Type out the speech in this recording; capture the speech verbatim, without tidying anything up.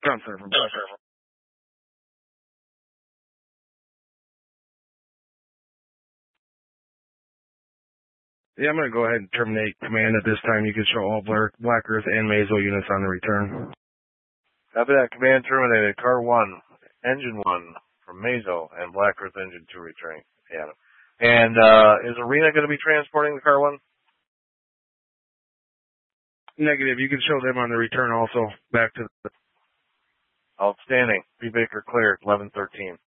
Ground server. Ground server. Yeah, I'm going to go ahead and terminate command at this time. You can show all Black Earth and Mazo units on the return. Copy that. Command terminated. Car one, engine one from Mazo, and Black Earth engine two returning. Yeah. And uh, is Arena going to be transporting the car one? Negative. You can show them on the return also. Back to the... Outstanding. P. Baker cleared. eleven thirteen.